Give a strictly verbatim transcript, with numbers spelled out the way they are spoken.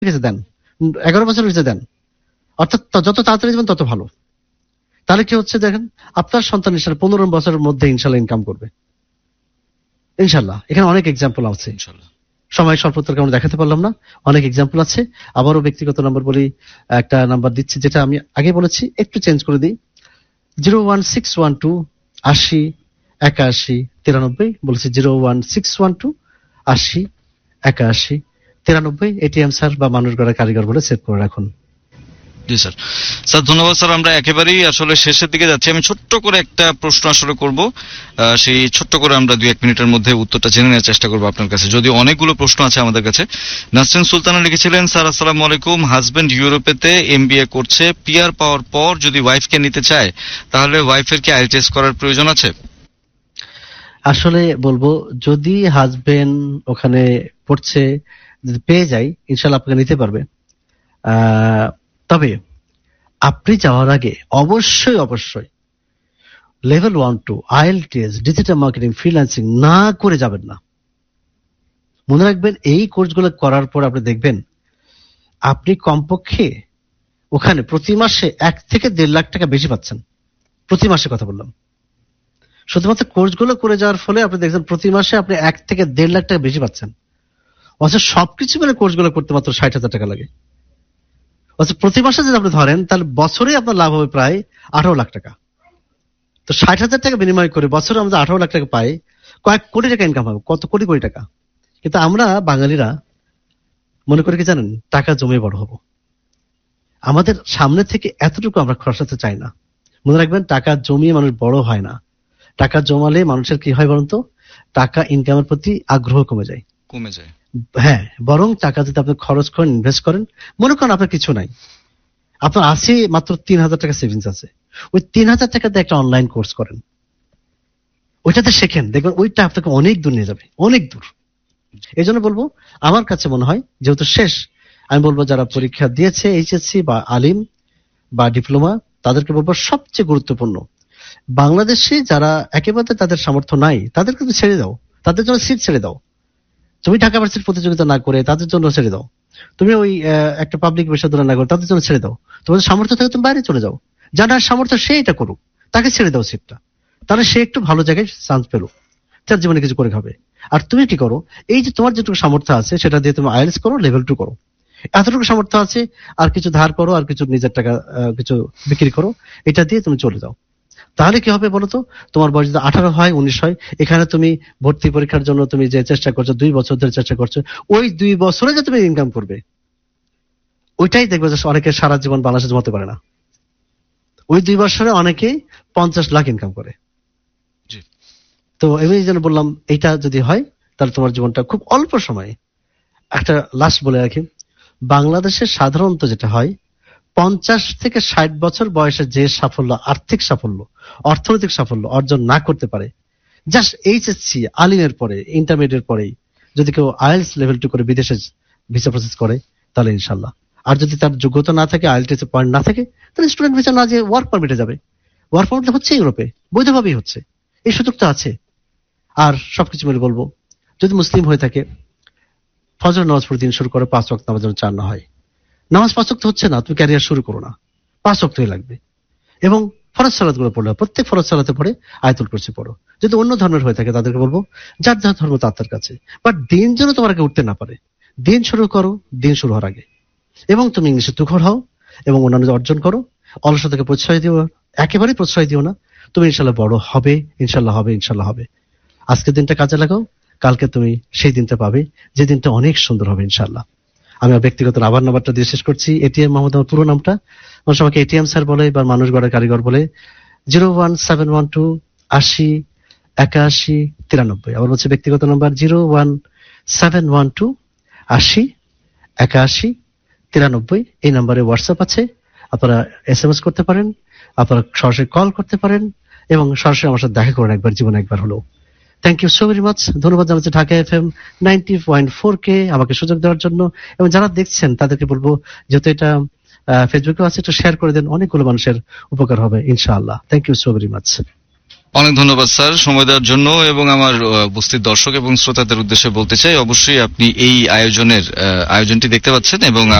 কাছে দেন, এগারো বছরের কাছে দেন, অর্থাৎ যত তাড়াতাড়ি দেবেন তত ভালো। তাহলে কি হচ্ছে দেখেন, আপনার সন্তান ইনশাল্লাহ পনেরো বছরের মধ্যে ইনশাল্লাহ ইনকাম করবে ইনশাল্লাহ। এখানে অনেক এক্সাম্পল আছে, ইনশাল্লাহ সময় স্বল্পতার কারণে দেখাতে পারলাম না, অনেক এক্সাম্পল আছে। আবারও ব্যক্তিগত নাম্বার বলি, একটা নাম্বার দিচ্ছি যেটা আমি আগে বলেছি, একটু চেঞ্জ করে দিই, zero one six one two আশি একাশি তিরানব্বই বলেছি, zero one six one two আশি একাশি তিরানব্বই এটিএম স্যার বা মানুষ গড়া কারিগর বলে সেভ করে রাখুন। জি স্যার। স্যার ধন্যবাদ স্যার, আমরা একেবারেই আসলে শেষের দিকে যাচ্ছি। আমি ছোট্ট করে একটা প্রশ্ন আসলে করব, সেই ছোট্ট করে আমরা দুই এক মিনিটের মধ্যে উত্তরটা জেনে নেওয়ার চেষ্টা করবো আপনার কাছে, যদিও অনেকগুলো প্রশ্ন আছে আমাদের কাছে। নাসরিন সুলতানা লিখেছিলেন, স্যার আসসালামু আলাইকুম, হাজবেন্ড ইউরোপেতে এমবিএ করছে, পিআর পাওয়ার পর যদি ওয়াইফকে নিতে চায় তাহলে ওয়াইফের কি আইএলটিএস করার প্রয়োজন আছে? আসলে বলবো, যদি হাজবেন্ড ওখানে পড়ছে যদি পেয়ে যায় ইনশাল্লাহ আপনাকে নিতে পারবে। আহ তবে আপনি যাওয়ার আগে অবশ্যই অবশ্যই level one two IELTS, digital marketing, freelancing না করে যাবেন না। মনে রাখবেন, এই কোর্সগুলো করার পর আপনি দেখবেন আপনি কমপক্ষে ওখানে প্রতি মাসে এক থেকে দেড় লাখ টাকা বেশি পাচ্ছেন। প্রতি মাসে কথা বললাম, শুধুমাত্র কোর্সগুলো করে যাওয়ার ফলে আপনি দেখছেন প্রতি মাসে আপনি এক থেকে দেড় লাখ টাকা বেশি পাচ্ছেন। অথচ সবকিছু মিলে কোর্সগুলো করতে মাত্র ষাট হাজার টাকা লাগে। অথচ প্রতি মাসে যদি আপনি ধরেন তাহলে বছরে আপনার লাভ হবে প্রায় আঠারো লাখ টাকা। তো ষাট হাজার টাকা বিনিময় করে বছরে আমরা আঠারো লাখ টাকা পাই, কয়েক কোটি টাকা ইনকাম হবে, কত কোটি কোটি টাকা। কিন্তু আমরা বাঙালিরা মনে করি কি জানেন, টাকা জমে বড় হবো। আমাদের সামনে থেকে এতটুকু আমরা খরচাতে চাই না। মনে রাখবেন, টাকা জমিয়ে মানুষ বড় হয় না। টাকা জমালে মানুষের কি হয় বলুন তো, টাকা ইনকামের প্রতি আগ্রহ কমে যায় কমে যায় হ্যাঁ, বরং টাকা যদি আপনি খরচ করেন, ইনভেস্ট করেন, মনে করেন আপনার কিছু নাই, আপনার আছে মাত্র তিন হাজার টাকা সেভিংস আছে, ওই তিন হাজার টাকা দিয়ে একটা অনলাইন কোর্স করেন, ওইটাতে শেখেন, দেখবেন ওইটা আপনাকে অনেক দূর নিয়ে যাবে, অনেক দূর। এই জন্য বলবো, আমার কাছে মনে হয় যেহেতু শেষ, আমি বলবো যারা পরীক্ষা দিয়েছে এইচএসসি বা আলিম বা ডিপ্লোমা, তাদেরকে বলবো সবচেয়ে গুরুত্বপূর্ণ, বাংলাদেশে যারা একেবারে তাদের সামর্থ্য নাই তাদের কিন্তু ছেড়ে দাও, তাদের জন্য সিট ছেড়ে দাও। তুমি ঢাকা ভার্সিটির প্রতিযোগিতা না করে তাদের জন্য ছেড়ে দাও, তুমি ওই একটা পাবলিক বিশ্ববিদ্যালয় না করে তাদের জন্য ছেড়ে দাও। তোমাদের সামর্থ্য থেকে তুমি বাইরে চলে যাও, যার সামর্থ্য সে এটা করুক, তাকে ছেড়ে দাও সিটটা, তাহলে সে একটু ভালো জায়গায় চান্স পেল, তার জীবনে কিছু করে খাবে। আর তুমি কি করো, এই যে তোমার যেটুকু সামর্থ্য আছে সেটা দিয়ে তুমি আইএলটিএস করো, লেভেল টু করো, এতটুকু সামর্থ্য আছে, আর কিছু ধার করো, আর কিছু নিজের টাকা কিছু বিক্রি করো, এটা দিয়ে তুমি চলে যাও। তাহলে কি হবে বলতো, তোমার বয়স যদি আঠারো হয় উনিশ হয়, এখানে তুমি ভর্তি পরীক্ষার জন্য তুমি যে চেষ্টা করছো, দুই বছর ধরে চেষ্টা করছো, ওই দুই বছরে যে তুমি ইনকাম করবে, ওইটাই দেখবে যে অনেকে সারা জীবন বাংলাদেশে জমাতে পারে না। ওই দুই বছরে অনেকে পঞ্চাশ লাখ ইনকাম করে। তো আমি যেন বললাম, এইটা যদি হয় তাহলে তোমার জীবনটা খুব অল্প সময়ে। একটা লাস্ট বলে রাখি, বাংলাদেশে সাধারণত যেটা হয়, পঞ্চাশ থেকে ষাট বছর বয়সে যে সাফল্য, আর্থিক সাফল্য, অর্থনৈতিক সাফল্য অর্জন না করতে পারে, জাস্ট এইচএসসি আলিমের পরে, ইন্টারমিডিয়েট পরেই যদি কেউ আইএলটিএস লেভেল টু করে বিদেশে ভিসা প্রসেস করে, তাহলে ইনশাল্লাহ। আর যদি তার যোগ্যতা না থাকে, আইএলটিএস পয়েন্ট না থাকে, তাহলে স্টুডেন্ট ভিসা না যে ওয়ার্ক পারমিটে যাবে। ওয়ার্ক পারমিট হচ্ছে ইউরোপে, বৈধভাবেই হচ্ছে, এই সুযোগটা আছে। আর সবকিছু মিলে বলবো, যদি মুসলিম হয়ে থাকে, ফজর নামাজ প্রতিদিন শুরু করে, পাঁচ ওয়াক্ত নামাজ যেন চার না হয়। নামাজ পাঁচ ওয়াক্ত হচ্ছে না, তুমি ক্যারিয়ার শুরু করো না, পাঁচ ওয়াক্তই লাগবে। এবং ফরজ সালাত গুলো পড়লে, প্রত্যেক ফরজ সালাতে পড়ে আয়াতুল কুরসি পড়ো। যদি অন্য ধর্মের হয়ে থাকে তাদেরকে বলবো, যার যার ধর্ম তার কাছে, বাট দিন যেন তোমার আগে উঠতে না পারে। দিন শুরু করো, দিন শুরু হওয়ার আগে। এবং তুমি ইংলিশে তুখর হও এবং অন্যান্য অর্জন করো। অলসতাকে প্রশ্রয় দিও, একেবারেই প্রশ্রয় দিও না। তুমি ইনশাল্লাহ বড় হবে, ইনশাল্লাহ হবে, ইনশাল্লাহ হবে। আজকের দিনটা কাজে লাগাও, কালকে তুমি সেই দিনটা পাবে, যে দিনটা অনেক সুন্দর হবে ইনশাল্লাহ। আমি ব্যক্তিগত আবার নাম্বারটা দিয়ে শেষ করছি, এটিএম মোহাম্মদ, আমার পুরো নামটা, মানুষ আমাকে এটিএম স্যার বলে বা মানুষ গড়ের কারিগর বলে, zero one seven one two আশি একাশি তিরানব্বই। আবার হচ্ছে ব্যক্তিগত number zero one seven one two আশি একাশি তিরানব্বই। এই নাম্বারে হোয়াটসঅ্যাপ আছে, আপনারা এস এম এস করতে পারেন, আপনারা সরাসরি কল করতে পারেন এবং সরাসরি আমার সাথে দেখা করেন একবার, জীবনে একবার হলো। Thank you so very much. ধন্যবাদ জানাচ্ছি Dhaka F M ninety point four কে আমাকে সুযোগ দেওয়ার জন্য। এবং যারা দেখছেন তাদেরকে বলবো, যেহেতু এটা ফেসবুকে আছে, একটু শেয়ার করে দেন, অনেকগুলো মানুষের উপকার হবে ইনশাআল্লাহ। Thank you so very much. অনেক ধন্যবাদ স্যার সময় দেওয়ার জন্য। এবং আমার আহ, উপস্থিত দর্শক এবং শ্রোতাদের উদ্দেশ্যে বলতে চাই, অবশ্যই আপনি এই আয়োজনের আহ, আয়োজনটি দেখতে পাচ্ছেন এবং